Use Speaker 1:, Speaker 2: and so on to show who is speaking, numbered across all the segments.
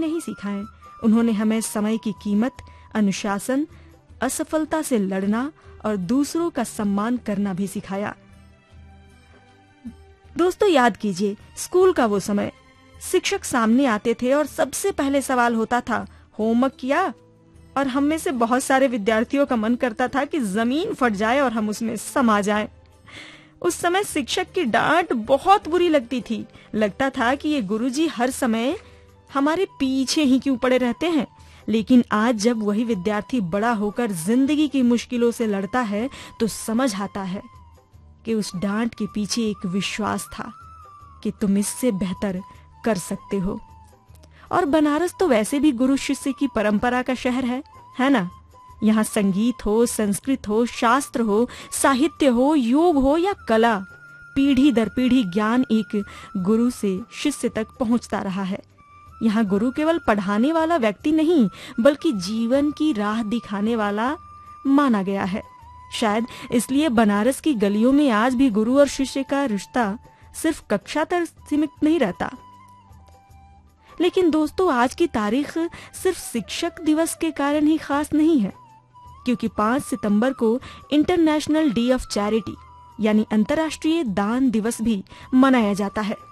Speaker 1: नहीं सिखाए, उन्होंने हमें समय की कीमत, अनुशासन, असफलता से लड़ना और दूसरों का सम्मान करना भी सिखाया। दोस्तों, याद कीजिए स्कूल का वो समय। शिक्षक सामने आते थे और सबसे पहले सवाल होता था, होमवर्क किया? और हम में से बहुत सारे विद्यार्थियों का मन करता था कि जमीन फट जाए और हम उसमें समा जाएं। उस समय शिक्षक की डांट बहुत बुरी लगती थी। लगता था कि ये गुरुजी हर समय हमारे पीछे ही क्यों पड़े रहते हैं। लेकिन आज जब वही विद्यार्थी बड़ा होकर जिंदगी की मुश्किलों से लड़ता है तो समझ आता है कि उस डांट के पीछे एक विश्वास था कि तुम इससे बेहतर कर सकते हो। और बनारस तो वैसे भी गुरु शिष्य की परंपरा का शहर है ना। यहाँ संगीत हो, संस्कृत हो, शास्त्र हो, साहित्य हो, योग हो या कला, पीढ़ी दर पीढ़ी ज्ञान एक गुरु से शिष्य तक पहुंचता रहा है। यहाँ गुरु केवल पढ़ाने वाला व्यक्ति नहीं, बल्कि जीवन की राह दिखाने वाला माना गया है। शायद इसलिए बनारस की गलियों में आज भी गुरु और शिष्य का रिश्ता सिर्फ कक्षा तक सीमित नहीं रहता। लेकिन दोस्तों, आज की तारीख सिर्फ शिक्षक दिवस के कारण ही खास नहीं है, क्योंकि 5 सितंबर को इंटरनेशनल डे ऑफ चैरिटी यानी अंतर्राष्ट्रीय दान दिवस भी मनाया जाता है।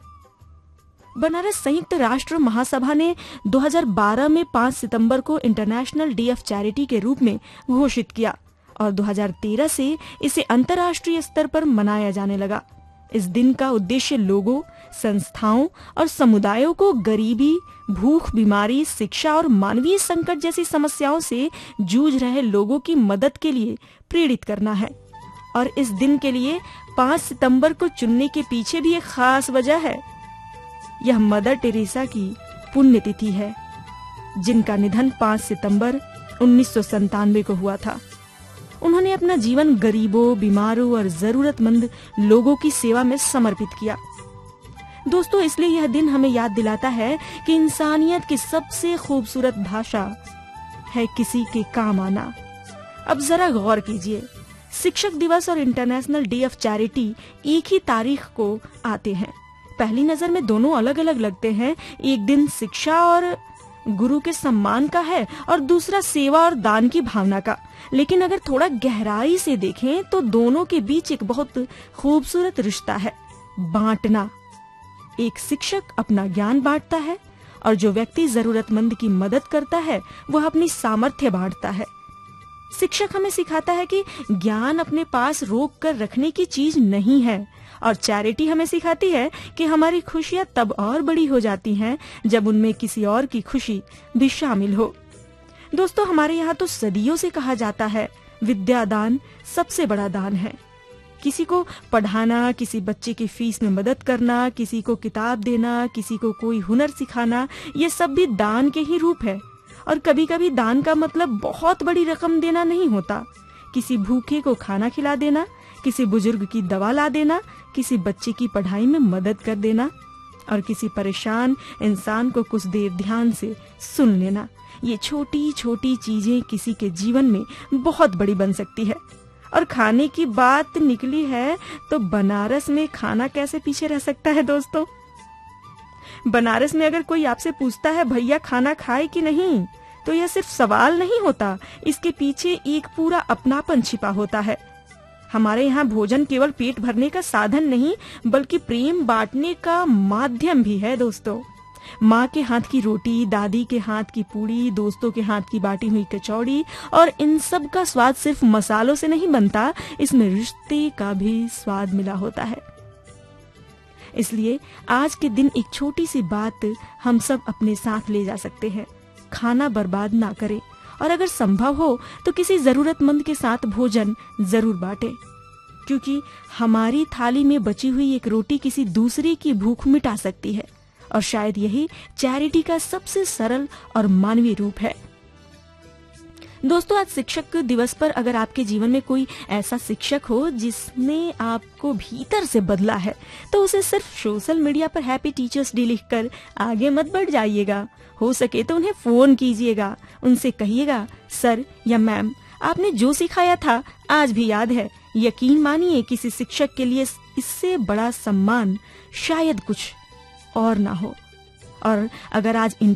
Speaker 1: बनारस संयुक्त राष्ट्र महासभा ने 2012 में 5 सितंबर को इंटरनेशनल डे ऑफ चैरिटी के रूप में घोषित किया और 2013 से इसे अंतर्राष्ट्रीय स्तर पर मनाया जाने लगा। इस दिन का उद्देश्य लोगों, संस्थाओं और समुदायों को गरीबी, भूख, बीमारी, शिक्षा और मानवीय संकट जैसी समस्याओं से जूझ रहे लोगों की मदद के लिए प्रेरित करना है। और इस दिन के लिए 5 सितंबर को चुनने के पीछे भी एक खास वजह है। यह मदर टेरेसा की पुण्यतिथि है, जिनका निधन 5 सितंबर 1997 को हुआ था। उन्होंने अपना जीवन गरीबों, बीमारों और जरूरतमंद लोगों की सेवा में समर्पित किया। दोस्तों, इसलिए यह दिन हमें याद दिलाता है कि इंसानियत की सबसे खूबसूरत भाषा है किसी के काम आना। अब जरा गौर कीजिए, शिक्षक दिवस और इंटरनेशनल डे ऑफ चैरिटी एक ही तारीख को आते हैं। पहली नजर में दोनों अलग अलग लगते हैं। एक दिन शिक्षा और गुरु के सम्मान का है और दूसरा सेवा और दान की भावना का। लेकिन अगर थोड़ा गहराई से देखें तो दोनों के बीच एक बहुत खूबसूरत रिश्ता है, बांटना। एक शिक्षक अपना ज्ञान बांटता है और जो व्यक्ति जरूरतमंद की मदद करता है वह अपनी सामर्थ्य बांटता है। शिक्षक हमें सिखाता है कि ज्ञान अपने पास रोक कर रखने की चीज नहीं है, और चैरिटी हमें सिखाती है कि हमारी खुशियां तब और बड़ी हो जाती हैं जब उनमें किसी और की खुशी भी शामिल हो। दोस्तों, हमारे यहाँ तो सदियों से कहा जाता है, विद्या दान सबसे बड़ा दान है। किसी को पढ़ाना, किसी बच्चे की फीस में मदद करना, किसी को किताब देना, किसी को कोई हुनर सिखाना, ये सब भी दान के ही रूप है। और कभी कभी दान का मतलब बहुत बड़ी रकम देना नहीं होता। किसी भूखे को खाना खिला देना, किसी बुजुर्ग की दवा ला देना, किसी बच्चे की पढ़ाई में मदद कर देना और किसी परेशान इंसान को कुछ देर ध्यान से सुन लेना, ये छोटी छोटी चीजें किसी के जीवन में बहुत बड़ी बन सकती है। और खाने की बात निकली है तो बनारस में खाना कैसे पीछे रह सकता है दोस्तों। बनारस में अगर कोई आपसे पूछता है भैया खाना खाए कि नहीं, तो यह सिर्फ सवाल नहीं होता, इसके पीछे एक पूरा अपनापन छिपा होता है। हमारे यहाँ भोजन केवल पेट भरने का साधन नहीं, बल्कि प्रेम बांटने का माध्यम भी है दोस्तों। माँ के हाथ की रोटी, दादी के हाथ की पूड़ी, दोस्तों के हाथ की बाटी हुई कचौड़ी, और इन सब का स्वाद सिर्फ मसालों से नहीं बनता, इसमें रिश्ते का भी स्वाद मिला होता है। इसलिए आज के दिन एक छोटी सी बात हम सब अपने साथ ले जा सकते हैं, खाना बर्बाद ना करें, और अगर संभव हो तो किसी जरूरतमंद के साथ भोजन जरूर बांटें, क्योंकि हमारी थाली में बची हुई एक रोटी किसी दूसरे की भूख मिटा सकती है। और शायद यही चैरिटी का सबसे सरल और मानवीय रूप है। दोस्तों, आज शिक्षक दिवस पर अगर आपके जीवन में कोई ऐसा शिक्षक हो जिसने आपको भीतर से बदला है, तो उसे सिर्फ सोशल मीडिया पर हैप्पी टीचर्स डे लिखकर आगे मत बढ़ जाइएगा। हो सके तो उन्हें फोन कीजिएगा, उनसे कहिएगा, सर या मैम, आपने जो सिखाया था आज भी याद है। यकीन मानिए, किसी शिक्षक के लिए इससे बड़ा सम्मान शायद कुछ और ना हो। और अगर आज